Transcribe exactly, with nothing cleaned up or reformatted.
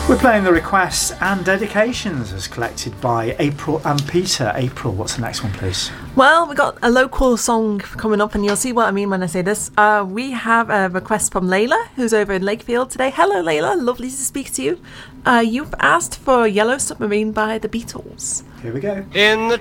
We're playing the requests and dedications as collected by April and Peter. April, what's the next one, please? Well, we got a local song coming up, and you'll see what I mean when I say this. Uh, we have a request from Layla, who's over in Lakefield today. Hello, Layla. Lovely to speak to you. Uh, you've asked for Yellow Submarine by the Beatles. Here we go. In the